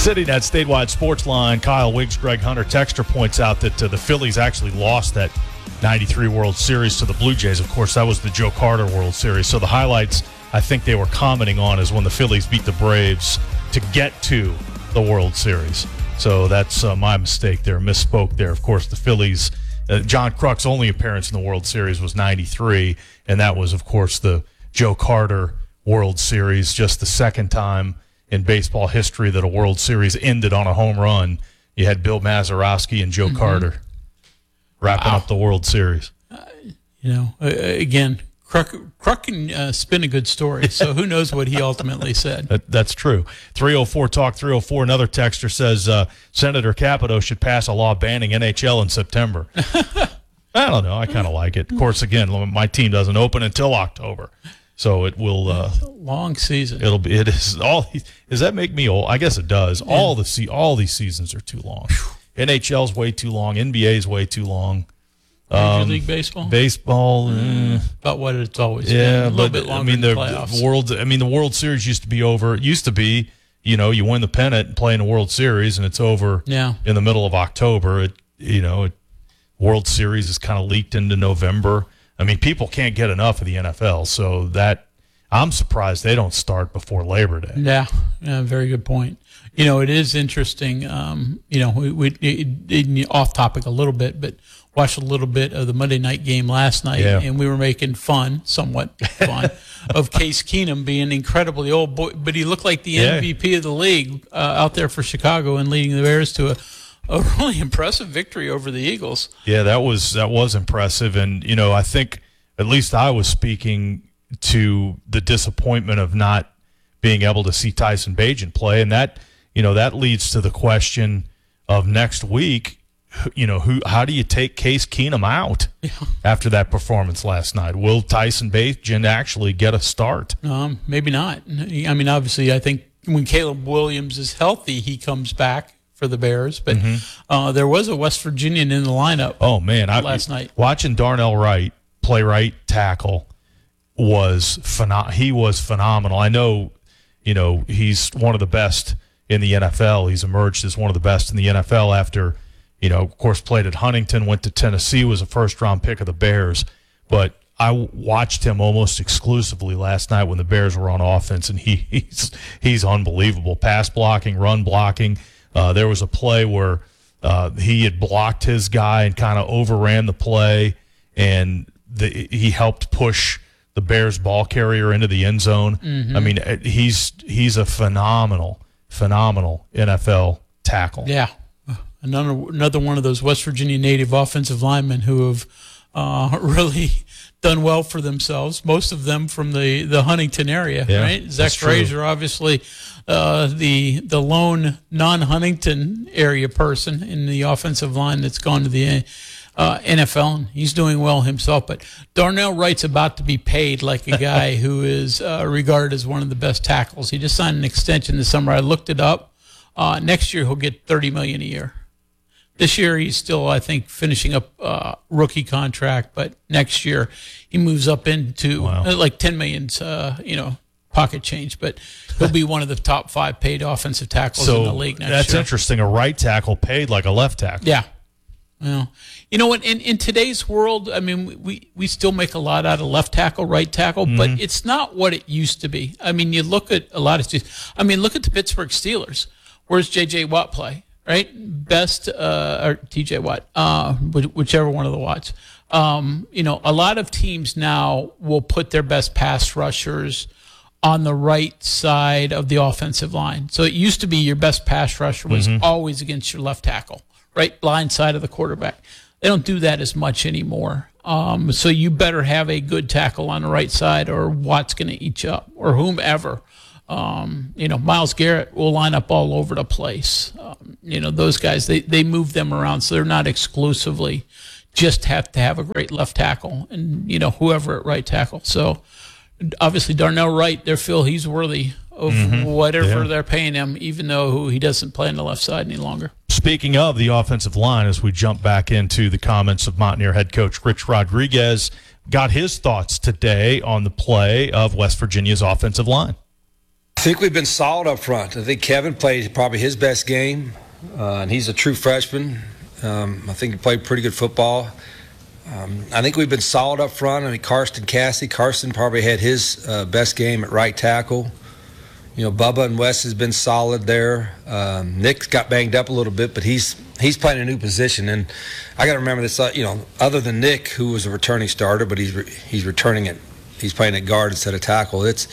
Sitting at Statewide Sports Line, Kyle Wiggs, Greg Hunter. Texter points out that the Phillies actually lost that 93 World Series to the Blue Jays. Of course, that was the Joe Carter World Series. So the highlights I think they were commenting on is when the Phillies beat the Braves to get to the World Series. So that's my mistake there, misspoke there. Of course, the Phillies, John Kruk's only appearance in the World Series was 93, and that was, of course, the Joe Carter World Series, just the second time in baseball history that a World Series ended on a home run. You had Bill Mazeroski and Joe Carter wrapping up the World Series. Again, Kruk can spin a good story, so who knows what he ultimately said. That's true. 304 Talk 304. Another texter says Senator Capito should pass a law banning NHL in September. I don't know. I kind of like it. Of course, again, my team doesn't open until October. So it will. It's a long season. It is all. Does that make me old? I guess it does. Yeah. All these seasons are too long. NHL's way too long. NBA's way too long. Major League Baseball. About what it's always been. A little bit longer. I mean, than playoffs. The World Series used to be over. It used to be, you win the pennant and play in the World Series, and it's over. Yeah. In the middle of October. World Series is kind of leaked into November. I mean, people can't get enough of the NFL, so that I'm surprised they don't start before Labor Day. Yeah, very good point. It is interesting. We off topic a little bit, but watched a little bit of the Monday night game last night, and we were making somewhat fun, of Case Keenum being incredibly old, but he looked like the MVP of the league out there for Chicago and leading the Bears to a really impressive victory over the Eagles. Yeah, that was impressive, and I think at least I was speaking to the disappointment of not being able to see Tyson Bagent play, and that leads to the question of next week. How do you take Case Keenum out after that performance last night? Will Tyson Bagent actually get a start? Maybe not. I mean, obviously, I think when Caleb Williams is healthy, he comes back for the Bears, but there was a West Virginian in the lineup. Oh man, last night watching Darnell Wright play right tackle was he was phenomenal. I know, he's one of the best in the NFL. He's emerged as one of the best in the NFL after, of course, played at Huntington, went to Tennessee, was a first-round pick of the Bears. But I watched him almost exclusively last night when the Bears were on offense, and he's unbelievable. Pass blocking, run blocking. There was a play where he had blocked his guy and kind of overran the play, and he helped push the Bears ball carrier into the end zone. I mean, he's a phenomenal NFL tackle. Yeah, another one of those West Virginia native offensive linemen who have really done well for themselves. Most of them from the Huntington area, right? Zach Frazier, obviously, the lone non-Huntington area person in the offensive line that's gone to the NFL, and he's doing well himself. But Darnell Wright's about to be paid like a guy who is regarded as one of the best tackles. He just signed an extension this summer. I looked it up. Next year he'll get $30 million a year. This year he's still, I think, finishing up rookie contract, but next year he moves up into like $10 million, pocket change. But he'll be one of the top 5 paid offensive tackles in the league next year. That's interesting. A right tackle paid like a left tackle. Yeah. Well, in today's world, I mean, we still make a lot out of left tackle, right tackle, but it's not what it used to be. I mean, you look at a lot of – look at the Pittsburgh Steelers. Where's J.J. Watt play, right? Best or T.J. Watt, whichever one of the Watts. A lot of teams now will put their best pass rushers on the right side of the offensive line. So it used to be your best pass rusher was always against your left tackle, right blind side of the quarterback. They don't do that as much anymore. So you better have a good tackle on the right side or Watt's going to eat you up or whomever. Myles Garrett will line up all over the place. Those guys, they move them around, so they're not exclusively just have to have a great left tackle and, whoever at right tackle. So obviously Darnell Wright, they feel he's worthy of whatever they're paying him, even though he doesn't play on the left side any longer. Speaking of the offensive line, as we jump back into the comments of Mountaineer head coach Rich Rodriguez, got his thoughts today on the play of West Virginia's offensive line. I think we've been solid up front. I think Kevin played probably his best game, and he's a true freshman. I think he played pretty good football. I think we've been solid up front. I mean, Carson probably had his best game at right tackle. You know, Bubba and Wes has been solid there. Nick got banged up a little bit, but he's playing a new position. And I got to remember this. You know, other than Nick, who was a returning starter, but he's returning it. He's playing at guard instead of tackle. It's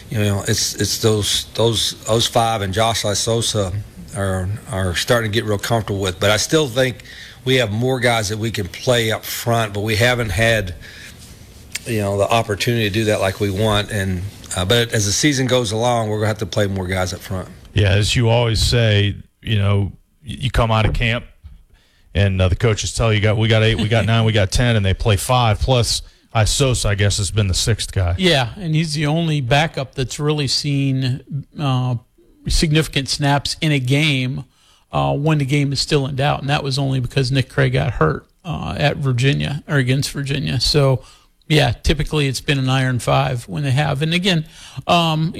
those five, and Josh Lysosa are starting to get real comfortable with. But I still think we have more guys that we can play up front, but we haven't had the opportunity to do that like we want. And but as the season goes along, we're going to have to play more guys up front. Yeah, as you always say, you come out of camp and the coaches tell you we got 8, we got 9, we got 10, and they play 5 plus. Isosa, I guess, has been the 6th guy. Yeah, and he's the only backup that's really seen significant snaps in a game when the game is still in doubt, and that was only because Nick Craig got hurt at Virginia or against Virginia. So, yeah, typically it's been an iron 5 when they have. And again, I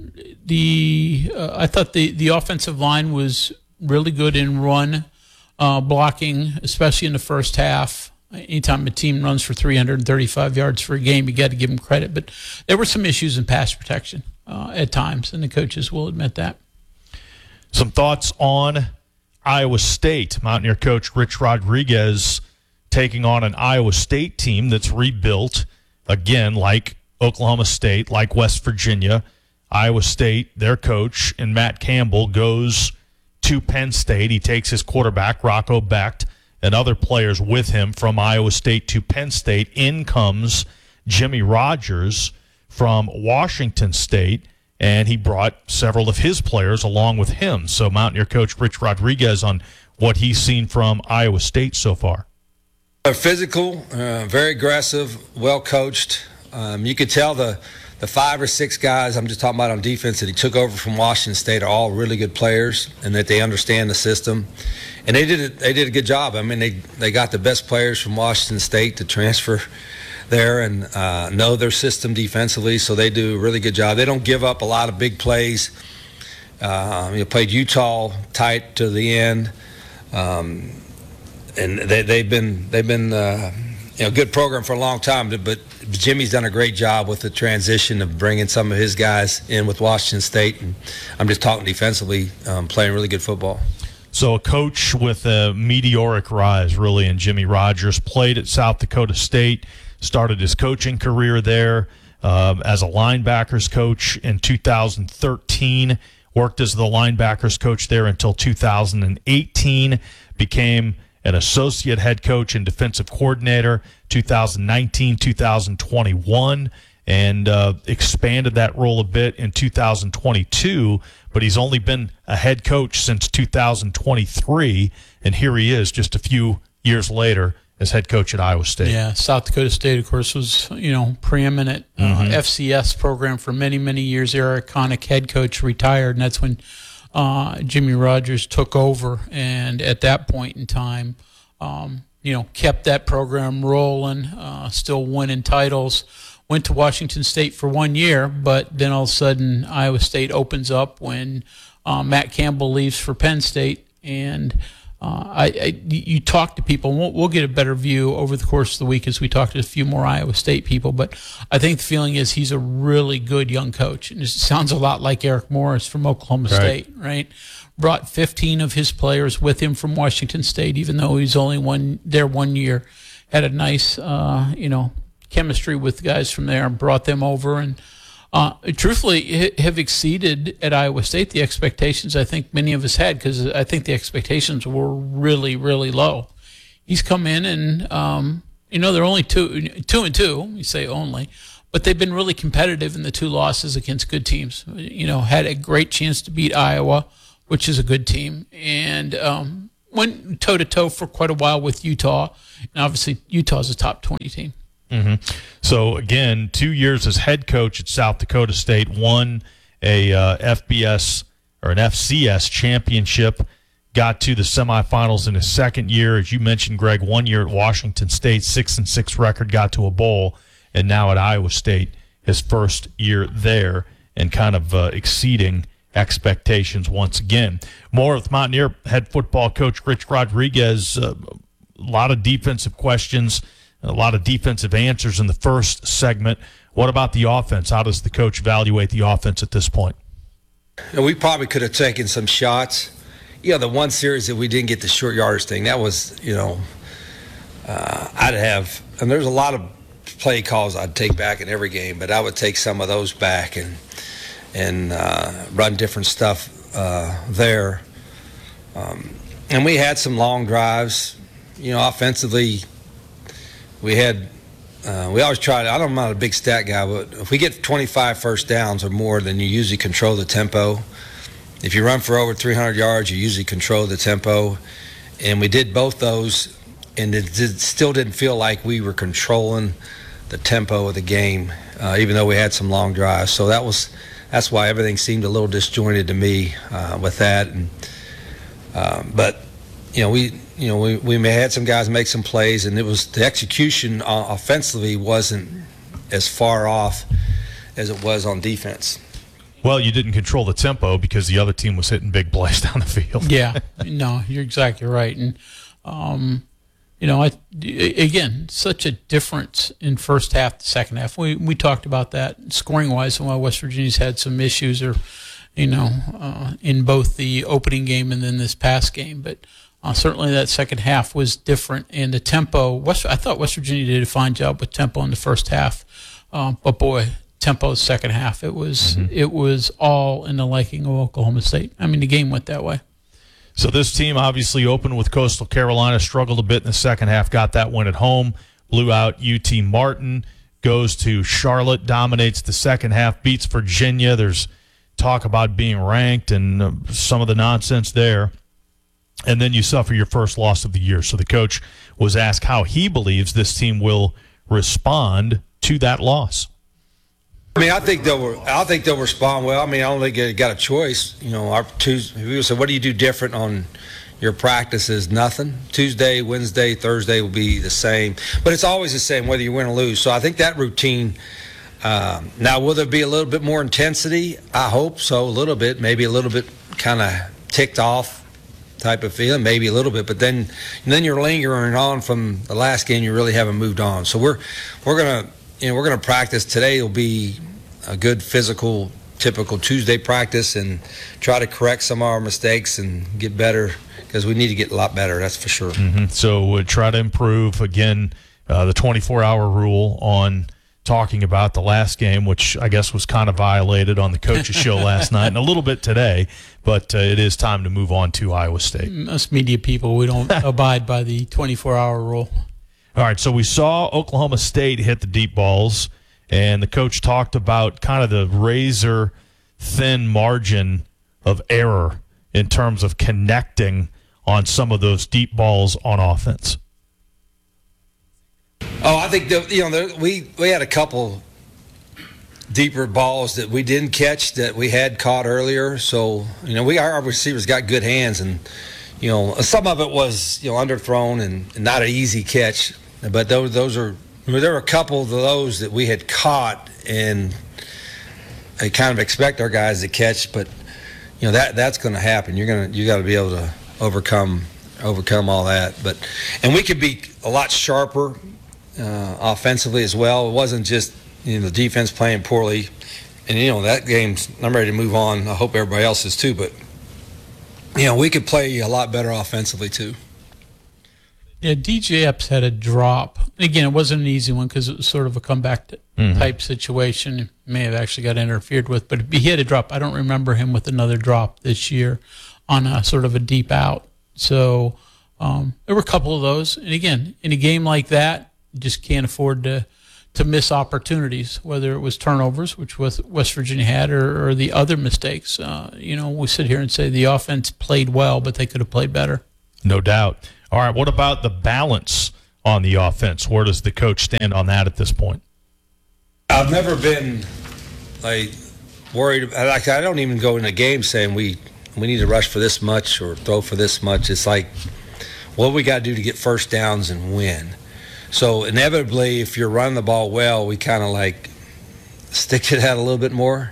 thought the offensive line was really good in run blocking, especially in the first half. Anytime a team runs for 335 yards for a game, you got to give them credit. But there were some issues in pass protection at times, and the coaches will admit that. Some thoughts on Iowa State. Mountaineer coach Rich Rodriguez taking on an Iowa State team that's rebuilt, again, like Oklahoma State, like West Virginia. Iowa State, their coach, and Matt Campbell goes to Penn State. He takes his quarterback, Rocco Becht, and other players with him from Iowa State to Penn State. In comes Jimmy Rogers from Washington State, and he brought several of his players along with him. So Mountaineer coach Rich Rodriguez on what he's seen from Iowa State so far. Physical, very aggressive, well coached. You could tell the 5 or 6 guys I'm just talking about on defense that he took over from Washington State are all really good players, and that they understand the system. And they did a good job. I mean, they got the best players from Washington State to transfer there and know their system defensively, so they do a really good job. They don't give up a lot of big plays. Played Utah tight to the end, and they've been a good program for a long time. But Jimmy's done a great job with the transition of bringing some of his guys in with Washington State, and I'm just talking defensively, playing really good football. So a coach with a meteoric rise, really, in Jimmy Rogers. Played at South Dakota State, started his coaching career there as a linebackers coach in 2013, worked as the linebackers coach there until 2018, became an associate head coach and defensive coordinator 2019, 2021, and expanded that role a bit in 2022, but he's only been a head coach since 2023, and here he is just a few years later as head coach at Iowa State. Yeah, South Dakota State, of course, was preeminent FCS program for many, many years. Their iconic head coach retired, and that's when Jimmy Rogers took over, and at that point in time, kept that program rolling, still winning titles. Went to Washington State for 1 year, but then all of a sudden Iowa State opens up when Matt Campbell leaves for Penn State, and you talk to people, and we'll get a better view over the course of the week as we talk to a few more Iowa State people, but I think the feeling is he's a really good young coach, and it sounds a lot like Eric Morris from Oklahoma State, right? Brought 15 of his players with him from Washington State, even though he's only there 1 year. Had a nice, chemistry with guys from there, and brought them over, and truthfully have exceeded at Iowa State the expectations I think many of us had, because I think the expectations were really, really low. He's come in and, they're only 2-2, you say only, but they've been really competitive in the 2 losses against good teams. Had a great chance to beat Iowa, which is a good team, and went toe-to-toe for quite a while with Utah, and obviously Utah's a top 20 team. Mm-hmm. So, again, 2 years as head coach at South Dakota State, won a FBS or an FCS championship, got to the semifinals in his second year. As you mentioned, Greg, 1 year at Washington State, 6-6 record, got to a bowl, and now at Iowa State, his first year there. and kind of exceeding expectations once again. More with Mountaineer head football coach Rich Rodriguez. A lot of defensive questions, a lot of defensive answers in the first segment. What about the offense? How does the coach evaluate the offense at this point? We probably could have taken some shots. The one series that we didn't get the short yardage thing, that was, I'd have, and there's a lot of play calls I'd take back in every game, but I would take some of those back and run different stuff there. And we had some long drives. Offensively, we always try to, I'm not a big stat guy, but if we get 25 first downs or more, then you usually control the tempo. If you run for over 300 yards, you usually control the tempo. And we did both those, and still didn't feel like we were controlling the tempo of the game, even though we had some long drives. So that's why everything seemed a little disjointed to me with that. And but we may had some guys make some plays, and it was the execution offensively wasn't as far off as it was on defense. Well, you didn't control the tempo because the other team was hitting big plays down the field. Yeah, no, you're exactly right. And, again, such a difference in first half to second half. We talked about that scoring-wise and why West Virginia's had some issues in both the opening game and then this past game. But certainly that second half was different. And the tempo, I thought West Virginia did a fine job with tempo in the first half. But, boy, tempo second half, it was all in the liking of Oklahoma State. I mean, the game went that way. So this team obviously opened with Coastal Carolina, struggled a bit in the second half, got that win at home, blew out UT Martin, goes to Charlotte, dominates the second half, beats Virginia. There's talk about being ranked and some of the nonsense there. And then you suffer your first loss of the year. So the coach was asked how he believes this team will respond to that loss. I think they'll respond well. I don't think they got a choice. Our Tuesday, people say, what do you do different on your practices? Nothing. Tuesday, Wednesday, Thursday will be the same, but it's always the same whether you win or lose. So I think that routine. Now, will there be a little bit more intensity? I hope so. A little bit, maybe a little bit, kind of ticked off type of feeling, maybe a little bit. But then you're lingering on from the last game. You really haven't moved on. So we're gonna practice today. It'll be a good physical, typical Tuesday practice, and try to correct some of our mistakes and get better, because we need to get a lot better. That's for sure. So we'll try to improve again. The 24-hour rule on talking about the last game, which I guess was kind of violated on the coach's show last night and a little bit today, but it is time to move on to Iowa State. Us media people, we don't abide by the 24-hour rule. All right, so we saw Oklahoma State hit the deep balls, and the coach talked about kind of the razor-thin margin of error in terms of connecting on some of those deep balls on offense. Oh, I think we had a couple deeper balls that we didn't catch that we had caught earlier. So our receivers got good hands, and some of it was underthrown and not an easy catch. But there were a couple of those that we had caught, and I kind of expect our guys to catch. But that's going to happen. You got to be able to overcome all that. And we could be a lot sharper offensively as well. It wasn't just the defense playing poorly. And that game's, I'm ready to move on. I hope everybody else is too. But we could play a lot better offensively too. Yeah, DJ Epps had a drop. Again, it wasn't an easy one because it was sort of a comeback type situation. It may have actually got interfered with, but he had a drop. I don't remember him with another drop this year on a sort of a deep out. So there were a couple of those. And again, in a game like that, you just can't afford to miss opportunities, whether it was turnovers, which West Virginia had, or the other mistakes. We sit here and say the offense played well, but they could have played better. No doubt. All right, what about the balance on the offense? Where does the coach stand on that at this point? I've never been worried. I don't even go in a game saying we need to rush for this much or throw for this much. It's like, what we got to do to get first downs and win. So inevitably, if you're running the ball well, we kind of stick to that a little bit more.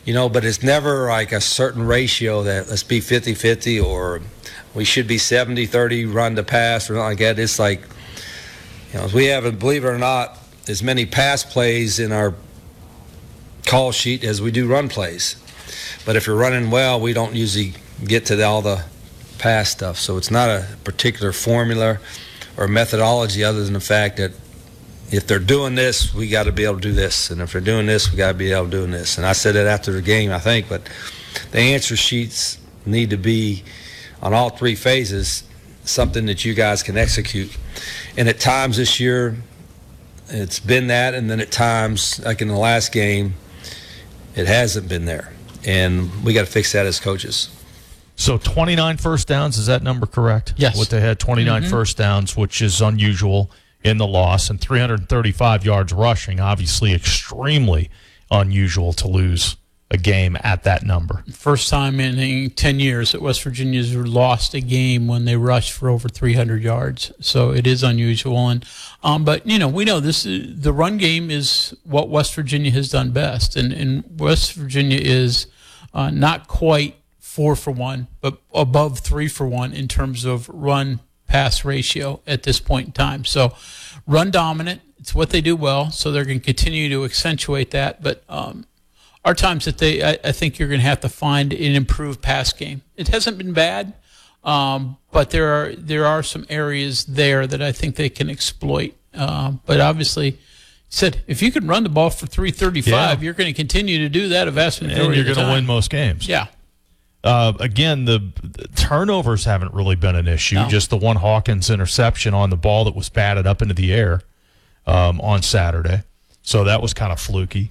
but it's never like a certain ratio that let's be 50-50 or we should be 70-30 run to pass or not like that. It's like, we haven't, believe it or not, as many pass plays in our call sheet as we do run plays. But if you're running well, we don't usually get to all the pass stuff. So it's not a particular formula or methodology other than the fact that if they're doing this, we got to be able to do this. And if they're doing this, we got to be able to do this. And I said that after the game, I think. But the answer sheets need to be on all three phases something that you guys can execute. And at times this year, it's been that. And then at times, like in the last game, it hasn't been there. And we got to fix that as coaches. So 29 first downs, is that number correct? Yes. What they had, 29 first downs, which is unusual in the loss, and 335 yards rushing, obviously extremely unusual to lose a game at that number. First time in 10 years that West Virginia's lost a game when they rushed for over 300 yards. So it is unusual. And but, we know the run game is what West Virginia has done best. And West Virginia is not quite 4-for-1, but above 3-for-1 in terms of run-pass ratio at this point in time. So run dominant, it's what they do well, so they're going to continue to accentuate that. But are times that I think you're going to have to find an improved pass game. It hasn't been bad, but there are some areas there that I think they can exploit. But obviously, said if you can run the ball for 335, you're going to continue to do that a vast majority of the time. And you're going to win most games. Yeah. Again, the turnovers haven't really been an issue. No. Just the one Hawkins interception on the ball that was batted up into the air on Saturday. So that was kind of fluky.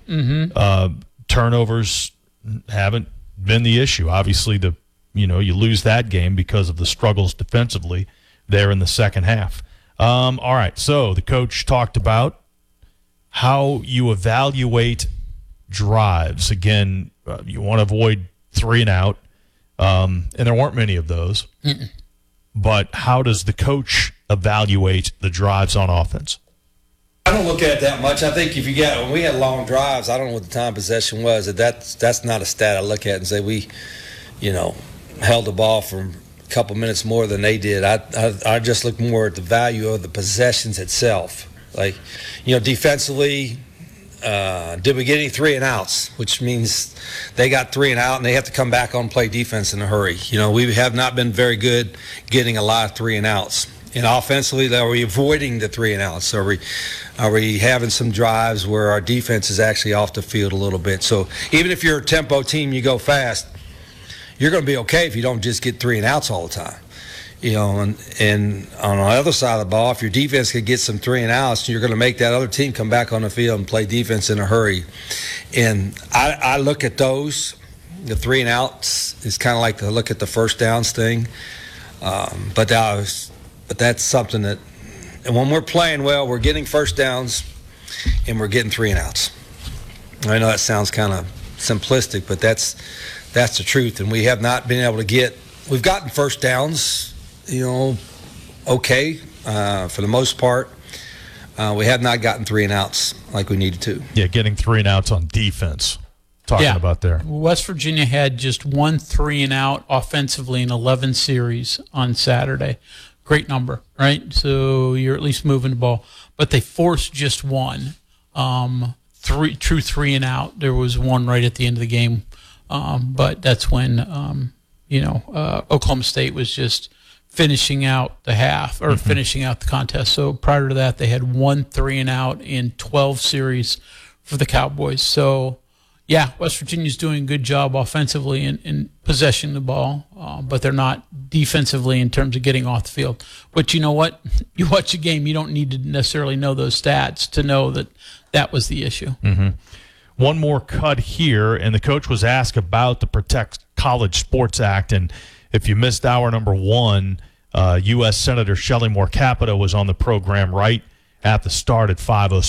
Turnovers haven't been the issue. Obviously, you lose that game because of the struggles defensively there in the second half. All right, so the coach talked about how you evaluate drives. Again, you want to avoid 3 and out. And there weren't many of those. But how does the coach evaluate the drives on offense? I don't look at it that much. I think when we had long drives, I don't know what the time possession was. That's not a stat I look at and say we, held the ball for a couple minutes more than they did. I just look more at the value of the possessions itself. Like, defensively, did we get any 3 and outs, which means they got 3 and out and they have to come back on play defense in a hurry. We have not been very good getting a lot of 3 and outs. And offensively, are we avoiding the 3 and outs? Are we having some drives where our defense is actually off the field a little bit? So even if you're a tempo team, you go fast, you're going to be okay if you don't just get 3 and outs all the time. And on the other side of the ball, if your defense can get some 3 and outs, you're going to make that other team come back on the field and play defense in a hurry. And I look at those. The 3 and outs is kind of like to look at the first downs thing. But that's something that, and when we're playing well, we're getting first downs and we're getting 3 and outs. I know that sounds kind of simplistic, but that's the truth. And we have not been able to we've gotten first downs, okay, for the most part. We have not gotten 3 and outs like we needed to. Yeah, getting 3 and outs on defense. Talking about there. West Virginia had just 1 3 and out offensively in 11 series on Saturday. Great number, right? So you're at least moving the ball. But they forced just 1. True 3 and out. There was 1 right at the end of the game. But that's when, Oklahoma State was just finishing out the half or finishing out the contest. So prior to that, they had 1 3 and out in 12 series for the Cowboys. So, yeah, West Virginia's doing a good job offensively in possessing the ball, but they're not defensively in terms of getting off the field. But you know what? You watch a game, you don't need to necessarily know those stats to know that was the issue. One more cut here, and the coach was asked about the Protect College Sports Act. And if you missed hour number 1, U.S. Senator Shelley Moore Capito was on the program right at the start at 5:06.